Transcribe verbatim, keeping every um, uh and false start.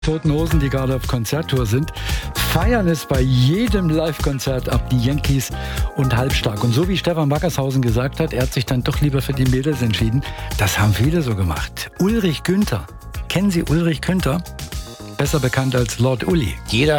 Toten Hosen, die gerade auf Konzerttour sind, feiern es bei jedem Live-Konzert ab, die Yankees und Halbstark. Und so wie Stefan Wackershausen gesagt hat, er hat sich dann doch lieber für die Mädels entschieden. Das haben viele so gemacht. Ulrich Günther. Kennen Sie Ulrich Günther? Besser bekannt als Lord Uli. Jeder